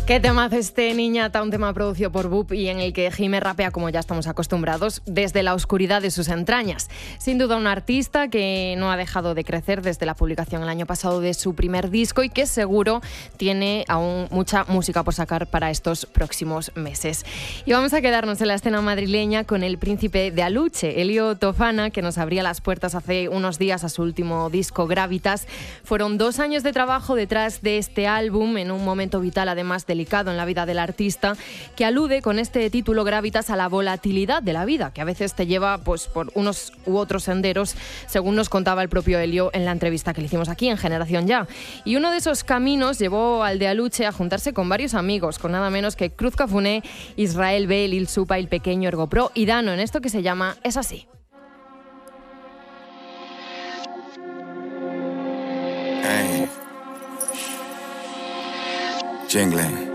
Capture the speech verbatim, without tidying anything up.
¿Qué tema hace este Niñata? Un tema producido por Boop y en el que Jime rapea como ya estamos acostumbrados desde la oscuridad de sus entrañas. Sin duda un artista que no ha dejado de crecer desde la publicación el año pasado de su primer disco y que seguro tiene aún mucha música por sacar para estos próximos meses. Y vamos a quedarnos en la escena madrileña con el príncipe de Aluche, Elio Tofana, que nos abría las puertas hace unos días a su último disco Gravitas. Fueron dos años de trabajo detrás de este álbum, en un momento vital además de delicado en la vida del artista, que alude con este título Gravitas a la volatilidad de la vida, que a veces te lleva pues, por unos u otros senderos, según nos contaba el propio Elio en la entrevista que le hicimos aquí en Generación Ya. Y uno de esos caminos llevó al de Aluche a juntarse con varios amigos, con nada menos que Cruz Cafuné, Israel B, Lil Supa, El Pequeño, Ergopro y Dano, en esto que se llama Es Así. Hey. Jingle.